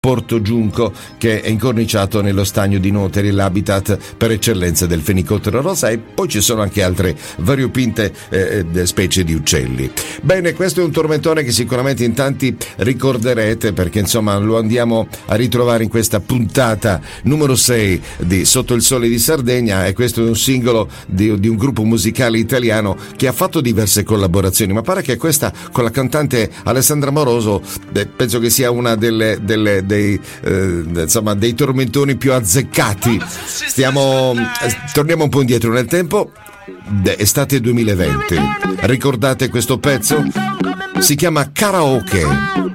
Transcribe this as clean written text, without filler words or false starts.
Porto Giunco, che è incorniciato nello stagno di Noteri, l'habitat per eccellenza del fenicottero rosa, e poi ci sono anche altre variopinte specie di uccelli. Bene, questo è un tormentone che sicuramente in tanti ricorderete, perché insomma lo andiamo a ritrovare in questa puntata numero 6 di Sotto il Sole di Sardegna, e questo è un singolo di un gruppo musicale italiano che ha fatto diverse collaborazioni, ma pare che questa con la cantante Alessandra Moroso penso che sia una dei tormentoni più azzeccati. Torniamo un po' indietro nel tempo, estate 2020. Ricordate questo pezzo? Si chiama Karaoke.